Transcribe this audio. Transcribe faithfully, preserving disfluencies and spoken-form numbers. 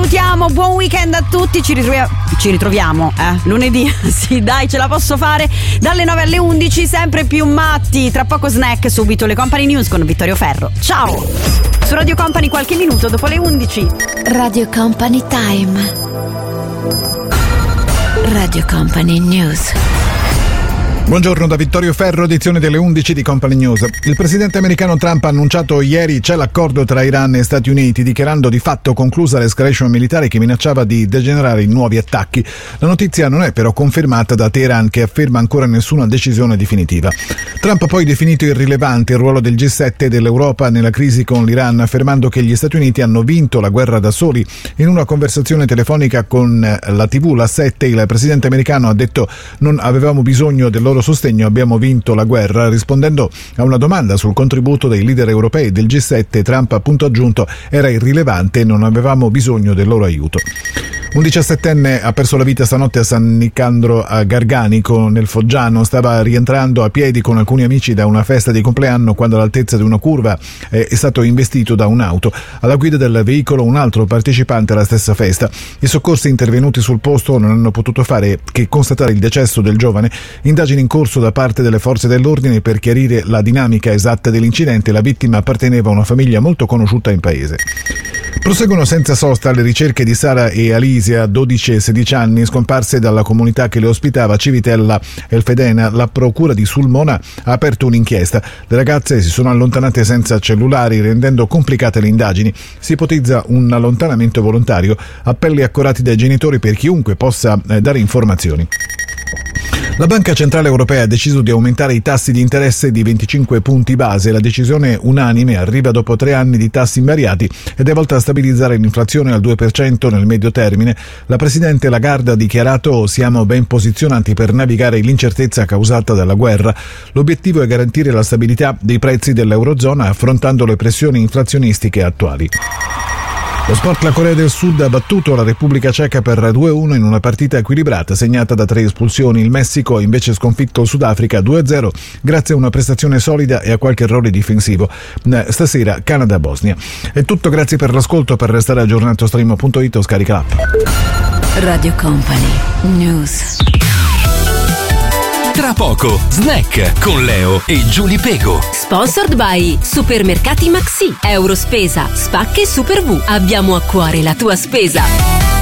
salutiamo, buon weekend a tutti, ci ritroviamo, ci ritroviamo eh, lunedì, sì dai, ce la posso fare, dalle nove alle undici, sempre più matti. Tra poco snack, subito le Company News con Vittorio Ferro. Ciao! Su Radio Company qualche minuto dopo le undici. Radio Company Time. Radio Company News. Buongiorno da Vittorio Ferro, edizione delle undici di Company News. Il presidente americano Trump ha annunciato ieri c'è l'accordo tra Iran e Stati Uniti, dichiarando di fatto conclusa l'escalation militare che minacciava di degenerare in nuovi attacchi. La notizia non è però confermata da Teheran, che afferma ancora nessuna decisione definitiva. Trump ha poi definito irrilevante il ruolo del G sette e dell'Europa nella crisi con l'Iran, affermando che gli Stati Uniti hanno vinto la guerra da soli. In una conversazione telefonica con la tivù La sette, il presidente americano ha detto: non avevamo bisogno del loro sostegno, abbiamo vinto la guerra. Rispondendo a una domanda sul contributo dei leader europei del G sette, Trump ha appunto aggiunto: era irrilevante, non avevamo bisogno del loro aiuto. Un diciassettenne ha perso la vita stanotte a San Nicandro a Garganico, nel Foggiano. Stava rientrando a piedi con alcuni amici da una festa di compleanno quando, all'altezza di una curva, è stato investito da un'auto. Alla guida del veicolo un altro partecipante alla stessa festa. I soccorsi intervenuti sul posto non hanno potuto fare che constatare il decesso del giovane. Indagini in corso da parte delle forze dell'ordine per chiarire la dinamica esatta dell'incidente. La vittima apparteneva a una famiglia molto conosciuta in paese. Proseguono senza sosta le ricerche di Sara e Alisia, dodici e sedici anni, scomparse dalla comunità che le ospitava, Civitella Elfedena. La procura di Sulmona ha aperto un'inchiesta. Le ragazze si sono allontanate senza cellulari, rendendo complicate le indagini. Si ipotizza un allontanamento volontario. Appelli accorati dai genitori per chiunque possa eh, dare informazioni. La Banca Centrale Europea ha deciso di aumentare i tassi di interesse di venticinque punti base. La decisione unanime arriva dopo tre anni di tassi invariati ed è volta a stabilizzare l'inflazione al due per cento nel medio termine. La Presidente Lagarde ha dichiarato: siamo ben posizionati per navigare l'incertezza causata dalla guerra. L'obiettivo è garantire la stabilità dei prezzi dell'Eurozona affrontando le pressioni inflazionistiche attuali. Lo sport: la Corea del Sud ha battuto la Repubblica Ceca per due a uno in una partita equilibrata segnata da tre espulsioni. Il Messico ha invece sconfitto il Sudafrica due a zero grazie a una prestazione solida e a qualche errore difensivo. Stasera Canada-Bosnia. È tutto, grazie per l'ascolto. Per restare aggiornato stream punto it o scarica l'app. Radio Company News. Tra poco, snack con Leo e Giulia Pego. Sponsored by Supermercati Maxi, Eurospesa, Spacche Super V. Abbiamo a cuore la tua spesa.